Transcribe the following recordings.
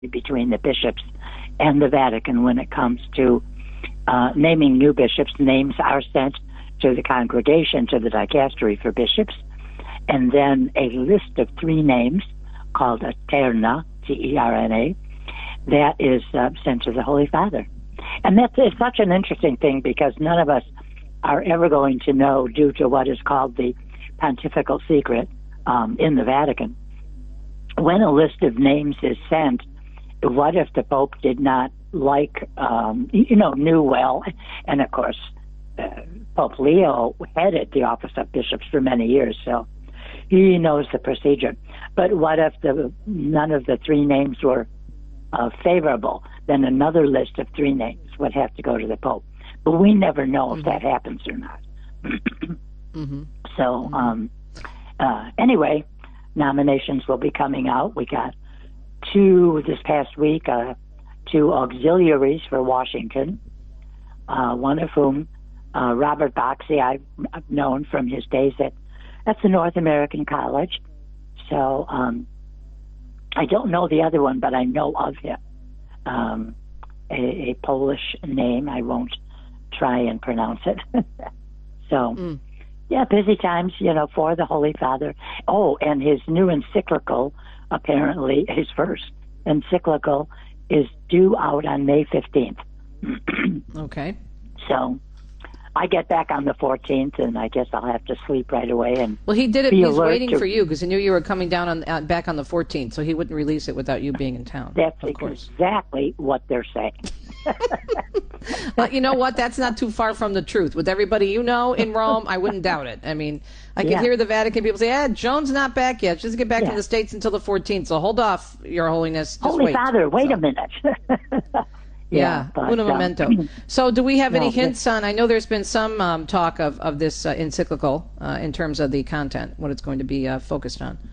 between the bishops and the Vatican when it comes to naming new bishops. Names are sent to the congregation, to the dicastery for bishops, and then a list of 3 names called a terna, T-E-R-N-A, that is sent to the Holy Father. And it's such an interesting thing because none of us are ever going to know, due to what is called the pontifical secret in the Vatican. When a list of names is sent, what if the Pope did not knew well, and of course, Pope Leo headed the office of bishops for many years, so he knows the procedure. But what if none of the 3 names were favorable? Then another list of 3 names would have to go to the Pope. But we never know if that happens or not. So, anyway, nominations will be coming out. We got 2 this past week, 2 auxiliaries for Washington, one of whom, Robert Boxey, I've known from his days at the North American College. So I don't know the other one, but I know of him. A Polish name. I won't try and pronounce it. So, yeah, busy times, for the Holy Father. Oh, and his new encyclical, apparently, his first encyclical, is due out on May 15th. Okay. So I get back on the 14th, and I guess I'll have to sleep right away. And well, he did it. He's waiting for you because he knew you were coming down back on the 14th, so he wouldn't release it without you being in town. That's exactly what they're saying. You know what? That's not too far from the truth. With everybody in Rome, I wouldn't doubt it. I mean, I can hear the Vatican people say, Joan's not back yet. She doesn't get back to the States until the 14th, so hold off, Your Holiness. Just Holy Father, wait a minute. Una memento. So do we have any hints on, I know there's been some talk of this encyclical in terms of the content, what it's going to be focused on?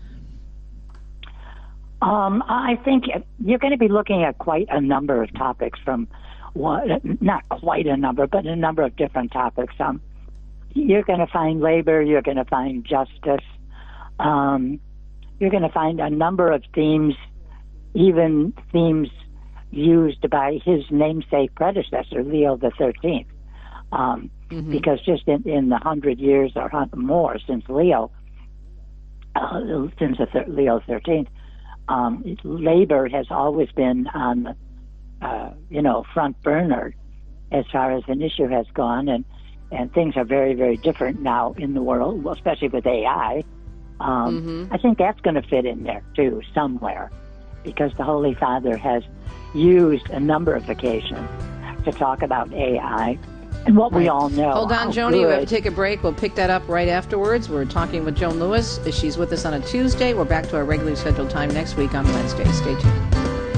I think you're going to be looking at quite a number of topics not quite a number, but a number of different topics. You're going to find labor, you're going to find justice, you're going to find a number of themes, even themes used by his namesake predecessor, Leo XIII, because just in the 100 years or more since Leo XIII, labor has always been on the front burner as far as an issue has gone, and things are very, very different now in the world, especially with AI. I think that's going to fit in there too somewhere, because the Holy Father has used a number of occasions to talk about AI and what we all know. Hold on, Joni, we have to take a break. We'll pick that up right afterwards. We're talking with Joan Lewis. She's with us on a Tuesday. We're back to our regularly scheduled time next week on Wednesday. Stay tuned.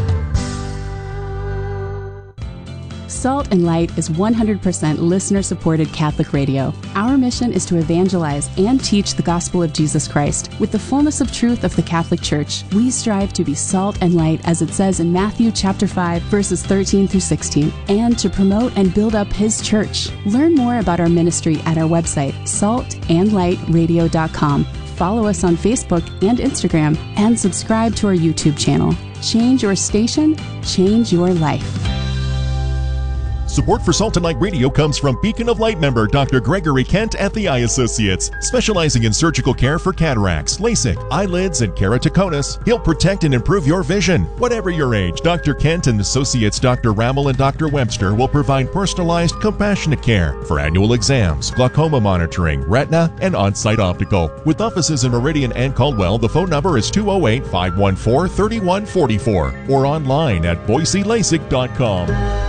Salt and Light is 100% listener-supported Catholic radio. Our mission is to evangelize and teach the gospel of Jesus Christ. With the fullness of truth of the Catholic Church, we strive to be salt and light, as it says in Matthew chapter 5, verses 13 through 16, and to promote and build up His church. Learn more about our ministry at our website, saltandlightradio.com. Follow us on Facebook and Instagram, and subscribe to our YouTube channel. Change your station, change your life. Support for Salt and Light Radio comes from Beacon of Light member Dr. Gregory Kent at the Eye Associates, specializing in surgical care for cataracts, LASIK, eyelids, and keratoconus. He'll protect and improve your vision. Whatever your age, Dr. Kent and Associates Dr. Rammel and Dr. Webster will provide personalized, compassionate care for annual exams, glaucoma monitoring, retina, and on-site optical. With offices in Meridian and Caldwell, the phone number is 208-514-3144 or online at BoiseLASIK.com.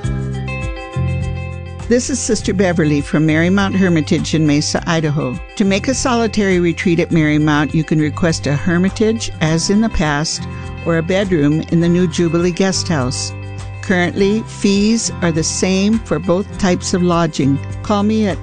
This is Sister Beverly from Marymount Hermitage in Mesa, Idaho. To make a solitary retreat at Marymount, you can request a hermitage, as in the past, or a bedroom in the new Jubilee Guest House. Currently, fees are the same for both types of lodging. Call me at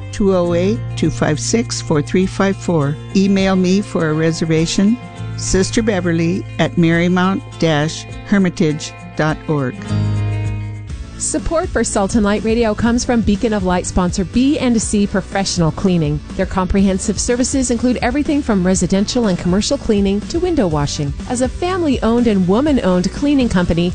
208-256-4354. Email me for a reservation, sisterbeverly@marymount-hermitage.org. Support for Salt and Light Radio comes from Beacon of Light sponsor B&C Professional Cleaning. Their comprehensive services include everything from residential and commercial cleaning to window washing. As a family-owned and woman-owned cleaning company,